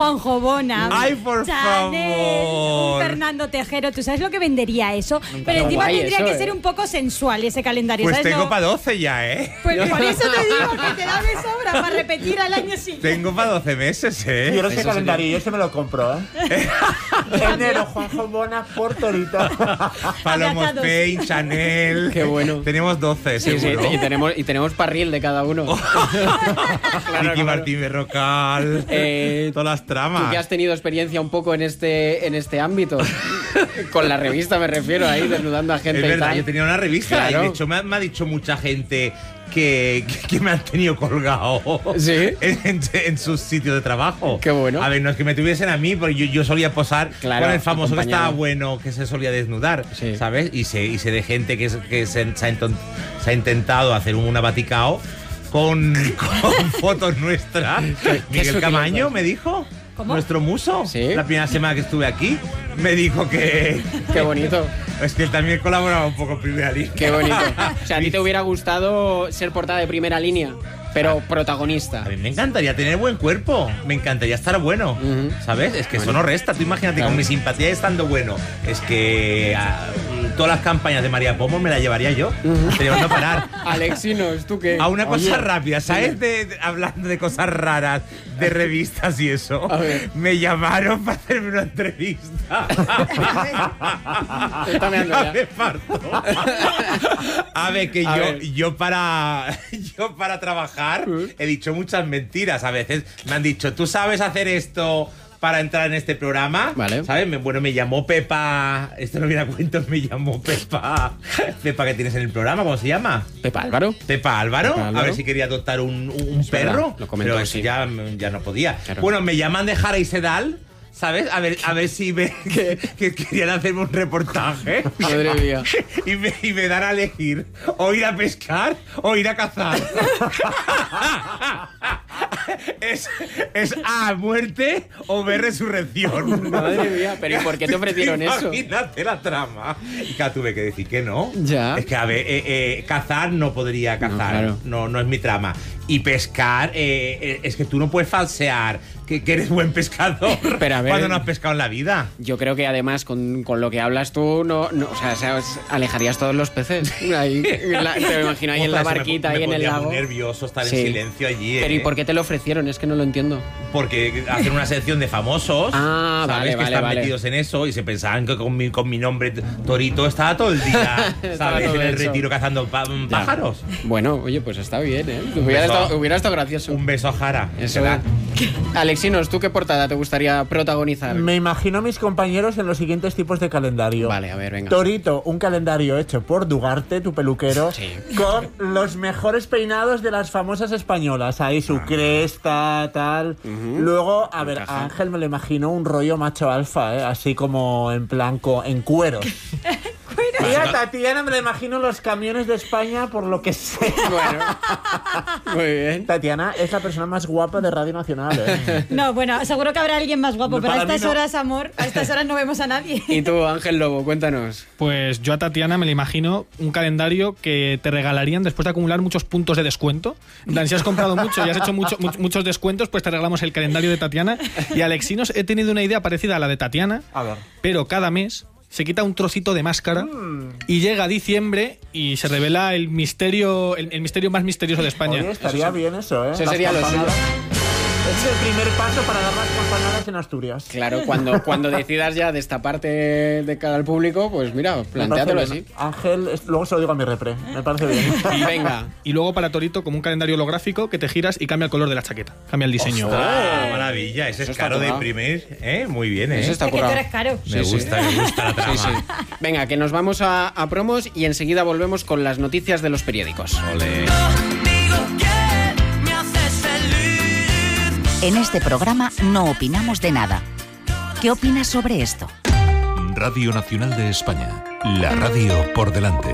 Juanjo Bona, ¡Ay, por Chanel, favor! un Fernando Tejero. ¿Tú sabes lo que vendería eso? Pero encima guay tendría eso, que ser un poco sensual ese calendario, Pues ¿sabes? tengo No- para 12 ya, ¿eh? Pues por eso te digo que te da de sobra para repetir al año siguiente. Tengo para 12 meses, ¿eh? Yo ese calendario, yo se me lo compro, ¿eh? Enero, Juanjo Bona por Torito. Palomos Abrazados. Pain, Chanel. Qué bueno. Tenemos 12, Sí, seguro. y tenemos parril de cada uno. Ricky Martín Berrocal. Todas las Tú tramas. que has tenido experiencia un poco en este ámbito. Con la revista me refiero, ahí desnudando a gente Es y verdad, tal. yo tenía una revista Claro. y de hecho me ha dicho mucha gente que me han tenido colgado. ¿Sí? En sus sitios de trabajo. Qué bueno. A ver, no es que me tuviesen a mí, porque yo solía posar Claro, con el famoso que acompañado. estaba bueno, que se solía desnudar, Sí. ¿sabes? Y sé de gente que se ha intentado hacer un abaticao con fotos nuestras. qué Miguel sutileza. Camaño me dijo, ¿Cómo? nuestro muso, Sí. la primera semana que estuve aquí, me dijo que... Qué bonito, Es que él también colaboraba un poco en primera línea. qué bonito. O sea, a ti te hubiera gustado ser portada de primera línea, pero protagonista. A mí me encantaría tener buen cuerpo, me encantaría estar bueno, Ujú. ¿sabes? Es que eso no resta, tú imagínate Claro. con mi simpatía estando bueno, es que todas las campañas de María Pomos me las llevaría yo, sería no parar. Alexinos, ¿tú qué? A una cosa Oye, rápida, ¿sabes? Hablando de cosas raras, de revistas y eso, A ver. me llamaron para hacerme una entrevista. Te está meando ya. Me parto. A ver, que A yo, ver. yo para trabajar he dicho muchas mentiras. A veces me han dicho, ¿tú sabes hacer esto para entrar en este programa? Vale. ¿Sabes? Bueno, me llamó Pepa. Esto no viene a cuento, me llamó Pepa. Pepa, que tienes en el programa, ¿cómo se llama? Pepa Álvaro. Pepa Álvaro, Pepa Álvaro. a ver si quería adoptar un Es verdad, perro. lo comentó, pero sí. ya no podía. Claro. Bueno, me llaman de Jara y Sedal, ¿sabes? A ver si que querían hacerme un reportaje. Madre mía. Y me dan a elegir o ir a pescar o ir a cazar. es A, muerte, o B, resurrección. Madre mía, pero ¿y por qué te ofrecieron eso? Imagínate la trama. Y claro, tuve que decir que no. Ya. Es que, a ver, cazar no podría cazar. claro. No es mi trama. Y pescar, es que tú no puedes falsear que eres buen pescador Pero a ver, cuando no has pescado en la vida. Yo creo que además con lo que hablas tú, o sea, alejarías todos los peces. Ahí, te lo imagino ahí en la Ostras, barquita, me ahí en el ponía lago. muy nervioso estar Sí. en silencio allí. Pero ¿y por qué te lo ofrecieron? Es que no lo entiendo. Porque hacen una sección de famosos, Ah, ¿sabes? vale, que vale, están vale. metidos en eso y se pensaban que con mi nombre Torito estaba todo el día, Estaba ¿sabes? todo En el hecho. retiro cazando pájaros. Bueno, oye, pues está bien, ¿eh? beso. Hubiera estado gracioso. Un beso a Jara. Eso ¿verdad? Alexinos, ¿tú qué portada te gustaría protagonizar? Me imagino a mis compañeros en los siguientes tipos de calendario. Vale, a ver, venga. Torito, un calendario hecho por Dugarte, tu peluquero, Sí. con los mejores peinados de las famosas españolas. Ahí su cresta, tal. Luego, a ver, Encaja. a Ángel me lo imagino un rollo macho alfa, así como en blanco, en cueros. Y a Tatiana me la imagino los camiones de España, por lo que sé. Bueno, muy bien. Tatiana es la persona más guapa de Radio Nacional, ¿eh? No, bueno, seguro que habrá alguien más guapo, No, pero a para mí estas no. horas, amor, a estas horas no vemos a nadie. Y tú, Ángel Lobo, cuéntanos. Pues yo a Tatiana me le imagino un calendario que te regalarían después de acumular muchos puntos de descuento. En plan, si has comprado mucho y has hecho muchos descuentos, pues te regalamos el calendario de Tatiana. Y Alexinos, he tenido una idea parecida a la de Tatiana, A ver. pero cada mes se quita un trocito de máscara y llega diciembre y se revela el misterio, el misterio más misterioso de España. Oye, estaría bien eso, ¿eh? Eso Las sería lo campanadas. Es el primer paso para dar las campanadas en Asturias. Claro, cuando decidas ya destaparte de cara al público, pues mira, Me parece plantéatelo bien. así. Ángel, luego se lo digo a mi repre. Me parece bien. Y Venga. Y luego para Torito como un calendario holográfico que te giras y cambia el color de la chaqueta, cambia el diseño. Ah, maravilla, ese Eso es está caro de currado. imprimir, ¿eh? Muy bien, ¿eh? Eso está Es que tú currado. eres caro. Me gusta la trama. Sí, sí. Venga, que nos vamos a promos y enseguida volvemos con las noticias de los periódicos. Ole. En este programa no opinamos de nada. ¿Qué opinas sobre esto? Radio Nacional de España. La radio por delante.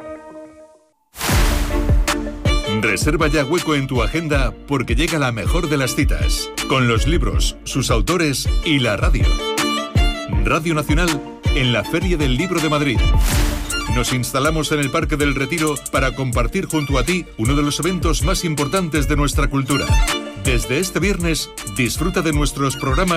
Reserva ya hueco en tu agenda porque llega la mejor de las citas, con los libros, sus autores y la radio. Radio Nacional en la Feria del Libro de Madrid. Nos instalamos en el Parque del Retiro para compartir junto a ti uno de los eventos más importantes de nuestra cultura. Desde este viernes, disfruta de nuestros programas